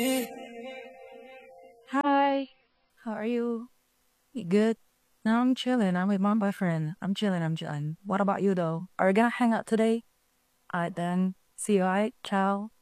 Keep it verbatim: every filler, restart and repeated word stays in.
Hi, how are you? You good? No, I'm chilling. I'm with my boyfriend. I'm chilling. I'm chilling. What about you though? Are we gonna hang out today? Alright then. See you. Alright. Ciao.